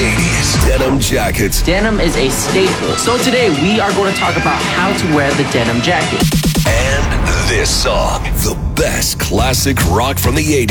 80s. Denim jackets. Denim is a staple. So today we are going to talk about how to wear the denim jacket. And this song. The best classic rock from the 80s.